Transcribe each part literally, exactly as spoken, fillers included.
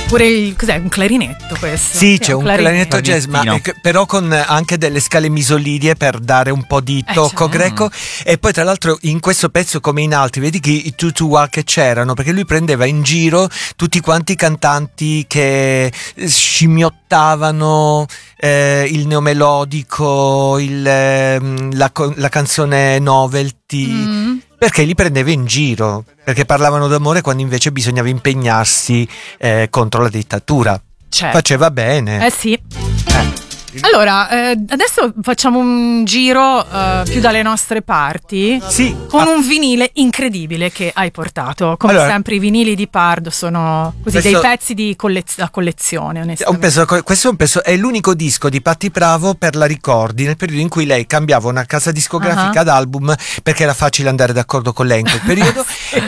Pure il, cos'è? Un clarinetto questo? Sì, c'è un clarinetto, clarinetto jazz, ma eh, però con anche delle scale misolidie per dare un po' di tocco eh, greco. Mm. E poi tra l'altro in questo pezzo come in altri, vedi che i tutua che c'erano, perché lui prendeva in giro tutti quanti i cantanti che scimmiottavano eh, il neomelodico, il, eh, la, la canzone novelty. Mm. Perché li prendeva in giro, perché parlavano d'amore quando invece bisognava impegnarsi eh, contro la dittatura. Certo. Faceva bene. Eh sì. Eh. Allora, eh, adesso facciamo un giro eh, più dalle nostre parti, sì, con ah. un vinile incredibile che hai portato. Come allora, sempre i vinili di Pardo sono così questo, dei pezzi di collez- da collezione, onestamente. Un pezzo, questo è un pezzo, è l'unico disco di Patti Bravo per la Ricordi, nel periodo in cui lei cambiava una casa discografica uh-huh. ad album, perché era facile andare d'accordo con lei in quel periodo.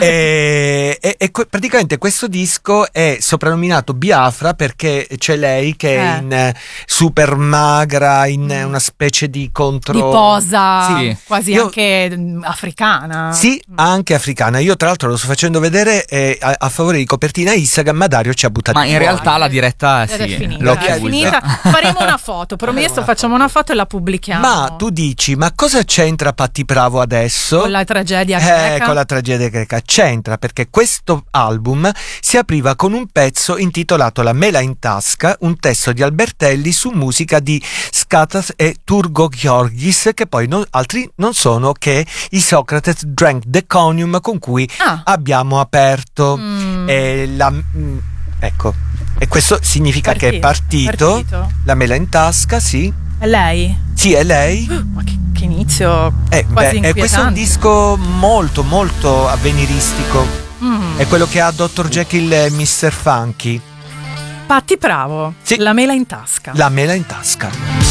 e, e, e praticamente questo disco è soprannominato Biafra perché c'è lei che eh. è in eh, super magra, in una specie di contro... Di posa, sì. quasi Io... anche africana. Sì, anche africana. Io tra l'altro lo sto facendo vedere eh, a, a favore di copertina Instagram, ma Dario ci ha buttato Ma in fuori. realtà la diretta sì, è finita, l'ho è finita. Faremo una foto, promesso, allora, facciamo una foto e la pubblichiamo. Ma tu dici, ma cosa c'entra Patti Bravo adesso? Con la tragedia greca? Eh, con la tragedia greca. C'entra perché questo album si apriva con un pezzo intitolato La mela in tasca, un testo di Albertelli su musica di Skatas e Turgo Georgis, che poi non, altri non sono che i Socrates Drank Deconium con cui ah. abbiamo aperto mm. e la, mm, ecco, e questo significa partito, che è partito, partito la mela in tasca, sì. È lei? Sì, è lei. Uh, ma che, che inizio eh, quasi beh, questo è un disco molto molto avveniristico mm. è quello che ha doctor Jekyll e mister Funky. Patti Bravo, sì. La mela in tasca. La mela in tasca.